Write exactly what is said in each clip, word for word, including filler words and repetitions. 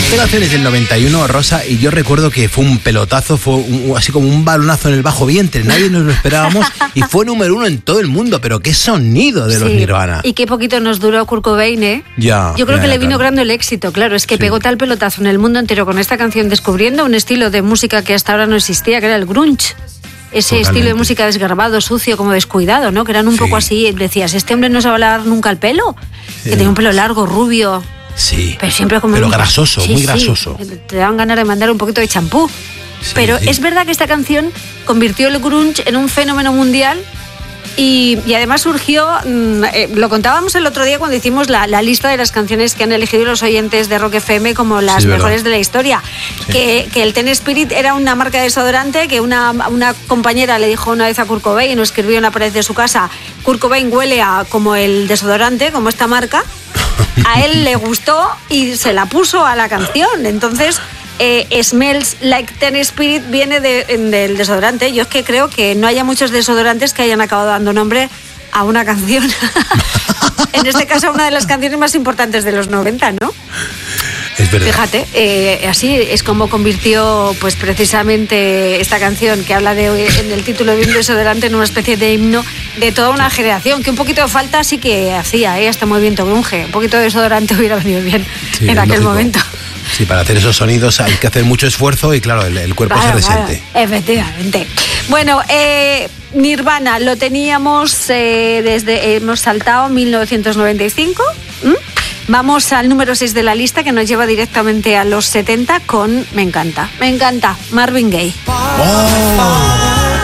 Esta canción es del noventa y uno, Rosa, y yo recuerdo que fue un pelotazo, fue un, así como un balonazo en el bajo vientre, nadie nos lo esperábamos y fue número uno en todo el mundo, pero qué sonido de sí. los Nirvana. Y qué poquito nos duró Kurt Cobain, ¿eh? Ya. Yo creo ya, que ya, le vino claro. grande el éxito, claro, es que Sí. pegó tal pelotazo en el mundo entero con esta canción, descubriendo un estilo de música que hasta ahora no existía, que era el grunge. Ese Totalmente. estilo de música desgarbado, sucio, como descuidado, ¿no? Que eran un Sí. poco así, decías, este hombre no se va a lavar nunca el pelo, Sí. que tenía un pelo largo, rubio. Sí, Pero siempre como pero un... grasoso, sí, muy sí. grasoso. Te daban ganas de mandar un poquito de champú. Sí, pero sí. es verdad que esta canción convirtió el grunge en un fenómeno mundial y, y además surgió, mmm, eh, lo contábamos el otro día cuando hicimos la, la lista de las canciones que han elegido los oyentes de Rock F M como las Sí, mejores verdad. de la historia. Sí. Que, que el Ten Spirit era una marca de desodorante que una, una compañera le dijo una vez a Kurt Cobain, lo escribió en la pared de su casa, Kurt Cobain huele a como el desodorante, como esta marca. A él le gustó y se la puso a la canción. Entonces, eh, Smells Like Teen Spirit viene de, del desodorante. Yo es que creo que no haya muchos desodorantes que hayan acabado dando nombre a una canción. En este caso, una de las canciones más importantes de los noventa, ¿no? Es verdad. Fíjate, eh, así es como convirtió pues precisamente esta canción que habla de en el título de un desodorante en una especie de himno de toda una generación, que un poquito de falta sí que hacía, ¿eh? Hasta movimiento grunge. Un poquito de desodorante hubiera venido bien Sí, en es aquel lógico. momento. Sí, para hacer esos sonidos hay que hacer mucho esfuerzo y claro, el, el cuerpo Claro, se resiente. claro, efectivamente. Bueno, eh, Nirvana lo teníamos eh, desde, hemos saltado mil novecientos noventa y cinco. ¿Mm? Vamos al número seis de la lista que nos lleva directamente a los setenta con Me encanta, me encanta, Marvin Gaye. Oh,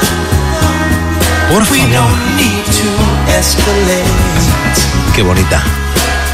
por favor. Qué bonita.